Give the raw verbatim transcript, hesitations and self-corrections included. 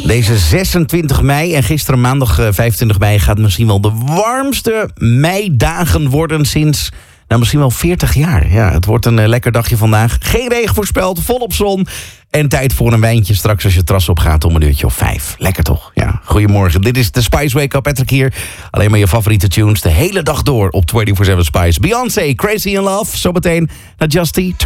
Deze zesentwintig mei en gisteren maandag vijfentwintig mei gaat misschien wel de warmste meidagen worden sinds nou, misschien wel veertig jaar. Ja, het wordt een uh, lekker dagje vandaag. Geen regen voorspeld, volop zon. En tijd voor een wijntje straks als je het terras op gaat om een uurtje of vijf. Lekker toch? Ja, goedemorgen. Dit is de Spice Wake Up. Patrick hier. Alleen maar je favoriete tunes de hele dag door op vierentwintig zeven Spice. Beyoncé, Crazy in Love. Zometeen naar Justy.